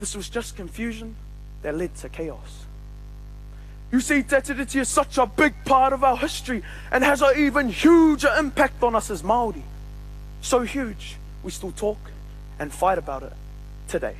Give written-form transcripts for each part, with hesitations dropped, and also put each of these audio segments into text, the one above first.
This was just confusion that led to chaos. You see, Te Tiriti is such a big part of our history and has an even huger impact on us as Māori. So huge, we still talk and fight about it today.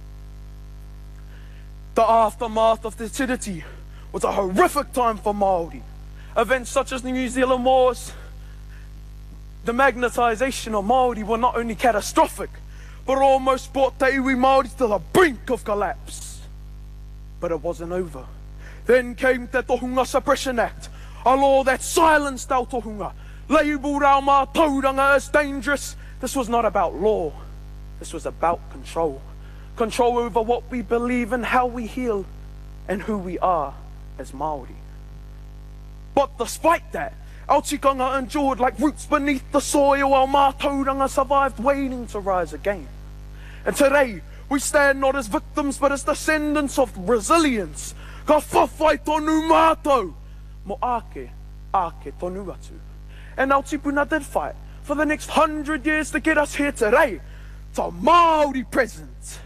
The aftermath of Te Tiriti was a horrific time for Māori. Events such as the New Zealand Wars, the magnetisation of Māori were not only catastrophic, but almost brought Te Iwi Māori to the brink of collapse. But it wasn't over. Then came the Tohunga Suppression Act, a law that silenced our tohunga, labelled our mātauranga as dangerous. This was not about law, this was about control. Control over what we believe and how we heal and who we are as Māori. But despite that, our tikanga endured like roots beneath the soil. Our mātauranga survived, waiting to rise again. And today, we stand not as victims, but as descendants of resilience. Ka whawhai tonu mātou, mo ake tonu atu. And our tipuna did fight for the next 100 years to get us here today. To Māori present.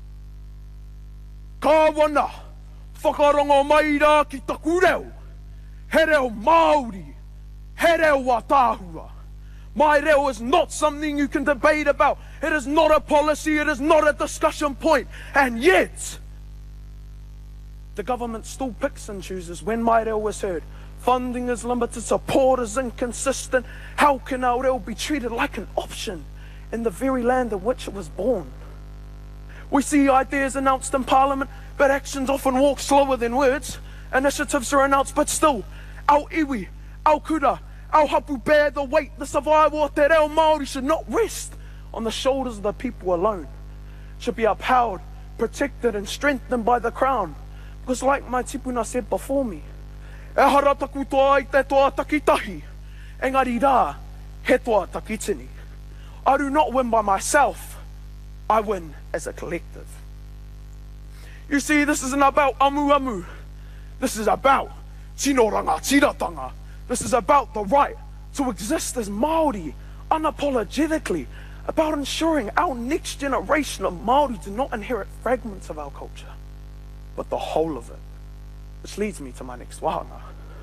Ka wana, whakarongo maira ki taku reo. He reo Māori, he reo wa tāhua. My reo is not something you can debate about. It is not a policy, it is not a discussion point. And yet, the government still picks and chooses when my reo is heard. Funding is limited, support is inconsistent. How can our reo be treated like an option in the very land in which it was born? We see ideas announced in Parliament, but actions often walk slower than words. Initiatives are announced, but still, our iwi, our kura, our hapu bear the weight. The survival of te reo Māori should not rest on the shoulders of the people alone. It should be upheld, protected and strengthened by the Crown. Because like my tipuna said before me, e hara taku toa i te toa takitahi, engari rā, he toa takitini. I do not win by myself, I win as a collective. You see, this isn't about amu. This is about tinoranga, tiratanga. This is about the right to exist as Māori, unapologetically, about ensuring our next generation of Māori do not inherit fragments of our culture, but the whole of it. Which leads me to my next wahanga.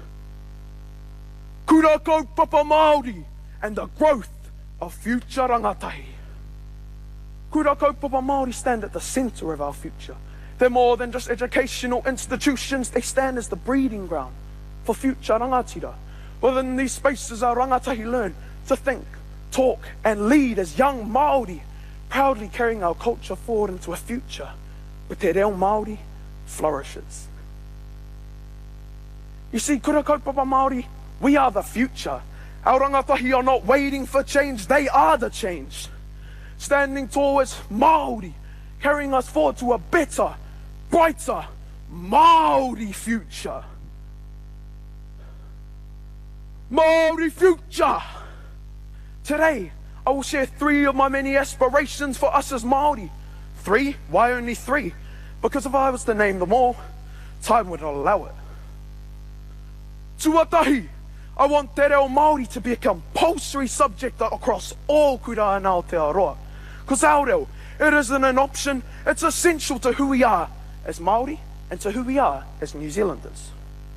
Kura kaupapa Māori and the growth of future rangatahi. Kura kaupapa Māori stand at the centre of our future. They're more than just educational institutions, they stand as the breeding ground for future rangatira. Within these spaces, our rangatahi learn to think, talk and lead as young Māori, proudly carrying our culture forward into a future where te reo Māori flourishes. You see, kura kaupapa Māori, we are the future. Our rangatahi are not waiting for change, they are the change. Standing tall as Māori, carrying us forward to a better, brighter Māori future. Māori future! Today, I will share 3 of my many aspirations for us as Māori. 3? Why only 3? Because if I was to name them all, time wouldn't allow it. Tuatahi, I want te reo Māori to be a compulsory subject across all kura and Aotearoa. Because our reo, it isn't an option, it's essential to who we are as Māori and to who we are as New Zealanders.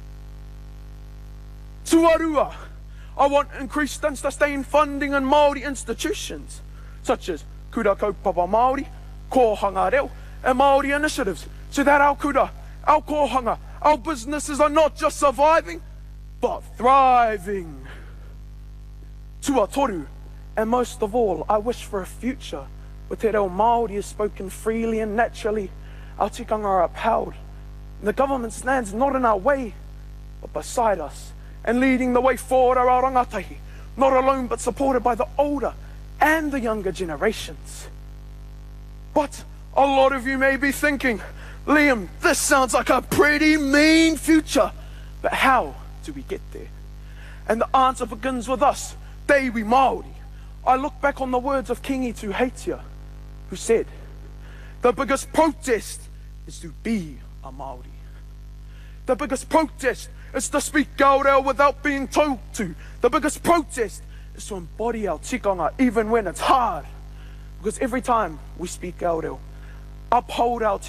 Tuarua, I want increased and sustained funding in Māori institutions, such as Kura Kaupapa Māori, Kohanga Reo, and Māori initiatives, so that our kura, our kohanga, our businesses are not just surviving, but thriving. Tuatoru, and most of all, I wish for a future where te reo Māori is spoken freely and naturally, our tikanga are upheld, and the government stands not in our way, but beside us, and leading the way forward are our rangatahi, not alone but supported by the older and the younger generations. But a lot of you may be thinking, Liam, this sounds like a pretty mean future, but how do we get there? And the answer begins with us, Te Iwi Māori. I look back on the words of Kingi Tuheitia, who said, the biggest protest is to be a Māori. The biggest protest is to speak our reo without being told to. The biggest protest is to embody our tikanga even when it's hard. Because every time we speak our reo, uphold our